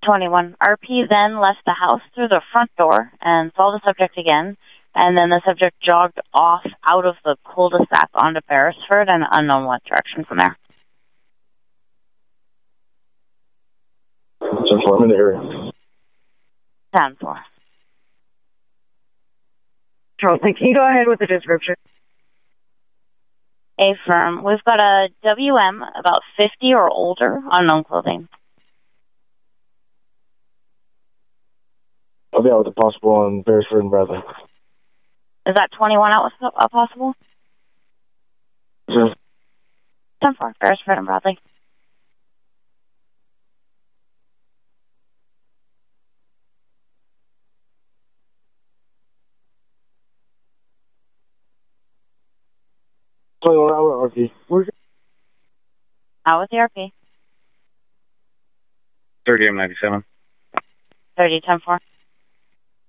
21. RP then left the house through the front door and saw the subject again, and then the subject jogged off out of the cul-de-sac onto Beresford and unknown what direction from there. 10-4, I'm in the area. 10-4. Charleston, can you go ahead with the description? Affirm. We've got a WM, about 50 or older, unknown clothing. I'll be out with the possible on Beresford and Bradley. Is that 21 out with a possible? Sure. 10-4, Beresford and Bradley. RP. Out with the RP. 30, I'm 97. 30, 10-4.